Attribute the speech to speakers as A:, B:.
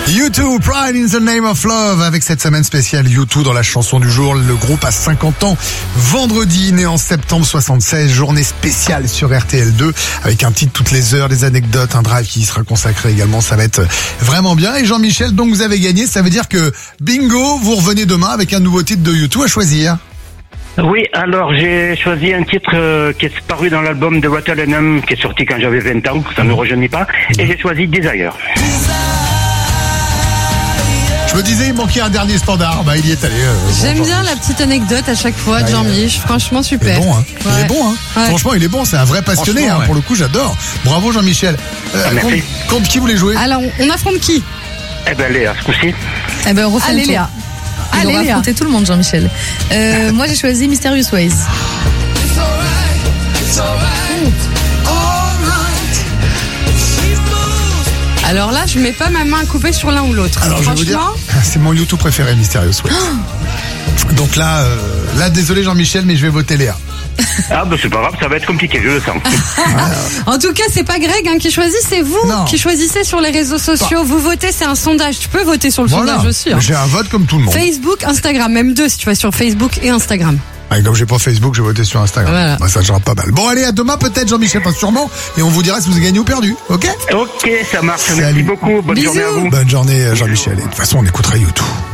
A: U2, Pride in the Name of Love, avec cette semaine spéciale U2 dans la chanson du jour. Le groupe a 50 ans. Vendredi, né en septembre 76, journée spéciale sur RTL2, avec un titre toutes les heures, des anecdotes, un drive qui sera consacré également. Ça va être vraiment bien. Et Jean-Michel, donc vous avez gagné. Ça veut dire que bingo, vous revenez demain avec un nouveau titre de U2 à choisir.
B: Oui, alors j'ai choisi un titre qui est paru dans l'album de Waterloo qui est sorti quand j'avais 20 ans, ça ne me rajeunit pas, et j'ai choisi Desire.
A: Je me disais, il manquait un dernier standard. Bah, il y est allé.
C: J'aime bien la petite anecdote à chaque fois de Jean-Mich. Franchement, super.
A: Il est bon, hein.
C: Ouais.
A: Il est bon, hein.
C: Ouais.
A: Franchement, il est bon. C'est un vrai passionné, hein.
B: Ouais.
A: Pour le coup, j'adore. Bravo, Jean-Michel.
B: Merci.
A: Contre qui vous voulez jouer?
C: Alors, on affronte qui?
B: Eh ben Léa, ce coup-ci.
D: Eh ben, refais
C: Allez,
D: le tour.
C: Léa.
D: Il
C: Allez,
D: aura
C: Léa.
D: affronté tout le monde, Jean-Michel. Moi, j'ai choisi Mysterious Ways.
C: Alors là, je mets pas ma main coupée sur l'un ou l'autre.
A: Alors, je vais vous dire,
C: Franchement,
A: c'est mon YouTube préféré, Mysterious Ways. Donc là, désolé Jean-Michel, mais je vais voter Léa.
B: Ah ben c'est pas grave, ça va être compliqué, je le sens.
C: en tout cas, c'est pas Greg qui choisit, c'est vous
A: Non.
C: qui choisissez sur les réseaux sociaux. Vous votez, c'est un sondage. Tu peux voter sur le sondage aussi. Hein.
A: J'ai un vote comme tout le monde.
C: Facebook, Instagram, même deux si tu vas sur Facebook et Instagram.
A: Et comme j'ai pas Facebook, je vais voter sur Instagram.
C: Voilà.
A: Bah, ça sera pas mal. Bon, allez, à demain peut-être, Jean-Michel, pas sûrement. Et on vous dira si vous avez gagné ou perdu. Ok?
B: Ok, ça marche,
A: Salut.
B: merci beaucoup, bonne journée à vous.
A: Bonne journée, Jean-Michel. Et de toute façon, on écoutera YouTube.